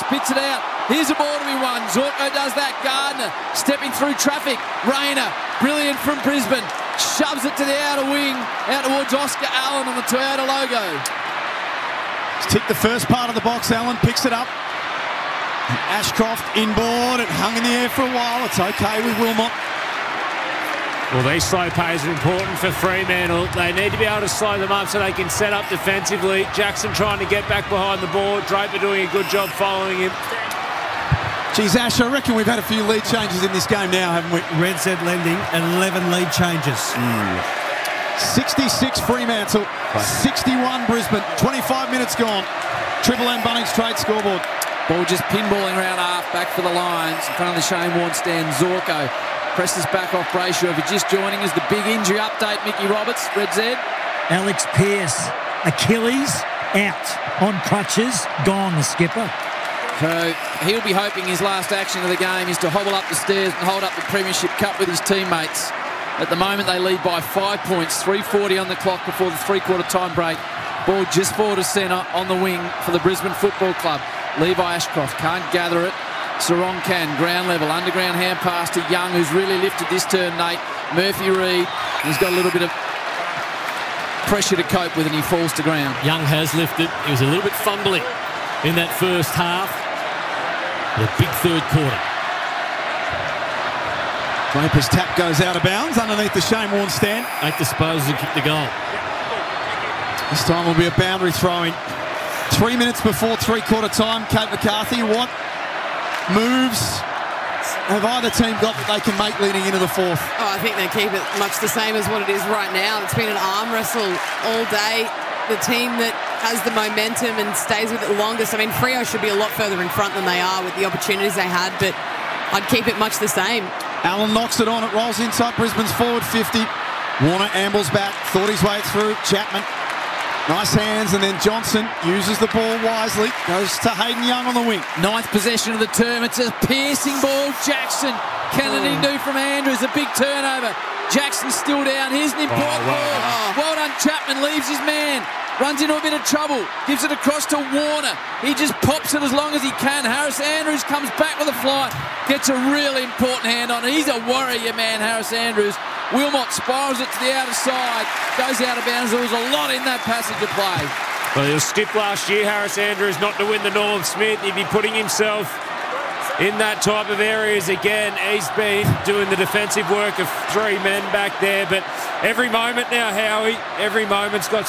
spits it out. Here's a ball to be won. Zorko does that. Gardner stepping through traffic. Rayner, brilliant from Brisbane. Shoves it to the outer wing, out towards Oscar Allen on the Toyota logo. He's ticked the first part of the box. Allen picks it up. Ashcroft inboard. It hung in the air for a while. It's okay with Wilmot. Well, these slow plays are important for Fremantle. They need to be able to slow them up so they can set up defensively. Jackson trying to get back behind the ball. Draper doing a good job following him. Geez, Ash, I reckon we've had a few lead changes in this game now, haven't we? Red said lending 11 lead changes. 66 Fremantle, 61 Brisbane. 25 minutes gone. Triple M Bunnings trade scoreboard. Ball just pinballing around half, back for the Lions. In front of the Shane Warne stand, Zorko presses back off Brayshaw. If you're just joining us, the big injury update, Mickey Roberts, Red Z. Alex Pearce, Achilles, out on crutches, gone, the skipper. So he'll be hoping his last action of the game is to hobble up the stairs and hold up the Premiership Cup with his teammates. At the moment, they lead by 5 points, 3:40 on the clock before the three-quarter time break. Ball just forward to centre on the wing for the Brisbane Football Club. Levi Ashcroft can't gather it. Sarong can, ground level, underground hand pass to Young, who's really lifted this turn, Nate. Murphy Reid, he's got a little bit of pressure to cope with and he falls to ground. Young has lifted. He was a little bit fumbling in that first half. The big third quarter. Draper's tap goes out of bounds underneath the Shane Warne stand. Make the disposal and kick the goal. This time will be a boundary throw-in. 3 minutes before three-quarter time, Kate McCarthy, what moves have either team got that they can make leading into the fourth? Oh, I think they keep it much the same as what it is right now. It's been an arm wrestle all day. The team that has the momentum and stays with it longest. I mean, Freo should be a lot further in front than they are with the opportunities they had, but I'd keep it much the same. Allen knocks it on, it rolls inside Brisbane's forward 50. Warner ambles back, thought his way through. Chapman, nice hands, and then Johnson uses the ball wisely. Goes to Hayden Young on the wing. Ninth possession of the term. It's a piercing ball. Jackson. Kennedy do from Andrews. A big turnover. Jackson's still down. Here's an important ball. Well done, Chapman. Leaves his man. Runs into a bit of trouble. Gives it across to Warner. He just pops it as long as he can. Harris Andrews comes back with a fly. Gets a really important hand on it. He's a warrior man, Harris Andrews. Wilmot spirals it to the outer side. Goes out of bounds. There was a lot in that passage of play. Well, he was stiff last year, Harris Andrews, not to win the Norm Smith. He'd be putting himself in that type of areas again. He's been doing the defensive work of three men back there. But every moment now, Howie, every moment's got